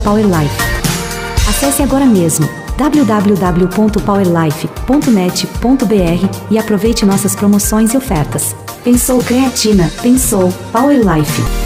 Powerlife. Acesse agora mesmo www.powerlife.net.br e aproveite nossas promoções e ofertas. Pensou creatina, pensou Powerlife.